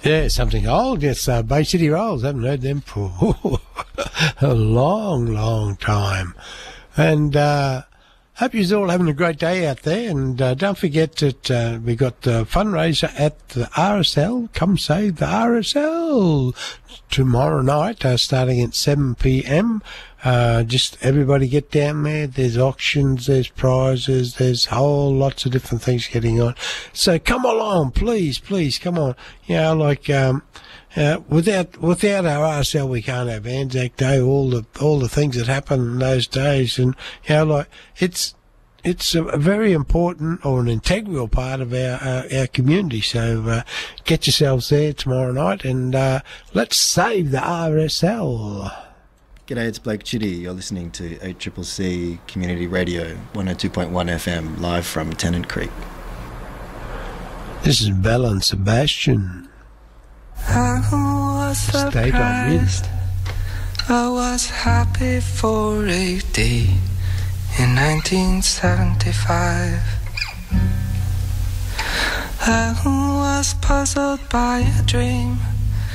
Yeah, something old. Yes, Bay City Rolls. Haven't heard them for a long time. And hope you're all having a great day out there. And don't forget that we got the fundraiser at the RSL. Come save the RSL tomorrow night, starting at 7 p.m. Just everybody get down there. There's auctions, there's prizes, there's whole lots of different things getting on. So come along, please, come on. You know, like without our RSL, we can't have Anzac Day. All the things that happen in those days, and you know, like it's a very important or an integral part of our community. So get yourselves there tomorrow night, and let's save the RSL. G'day, it's Blake Chitty. You're listening to 8CCC Community Radio, 102.1 FM, live from Tennant Creek. This is Belle and Sebastian. I was surprised. I was happy for a day in 1975. I was puzzled by a dream